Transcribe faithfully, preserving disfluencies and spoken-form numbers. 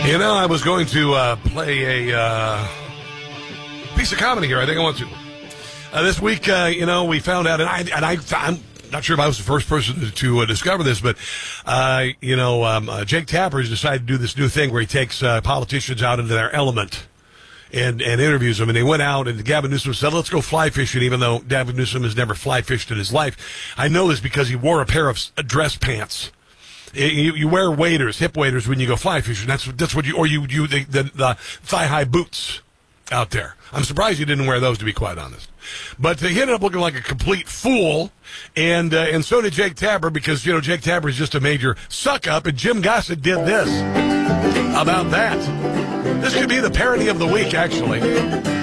You know, I was going to uh, play a uh, piece of comedy here. I think I want to. Uh, this week, uh, you know, we found out, and, I, and I, I'm not sure if I was the first person to, to uh, discover this, but, uh, you know, um, uh, Jake Tapper has decided to do this new thing where he takes uh, politicians out into their element and, and interviews them. And they went out, and Gavin Newsom said, let's go fly fishing, even though Gavin Newsom has never fly fished in his life. I know this because he wore a pair of dress pants. You, you wear waders, hip waders, when you go fly fishing. That's that's what you, or you you the, the, the thigh high boots out there. I'm surprised you didn't wear those, to be quite honest. But uh, he ended up looking like a complete fool, and uh, and so did Jake Tapper, because you know Jake Tapper is just a major suck up, and Jim Gossett did this about that. This could be the parody of the week, actually.